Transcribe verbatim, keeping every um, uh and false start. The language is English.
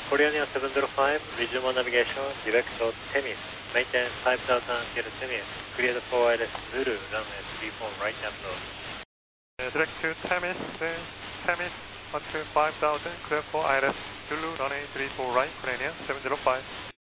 Koreania seven zero five, resume on navigation, direct to Temis. Maintain five thousand until Temis. Cleared for I L S Zulu, runway three four right approach. Uh, direct to Temis, uh, Temis until five thousand, clear for I L S Zulu, runway three four right, Koreania seven zero five.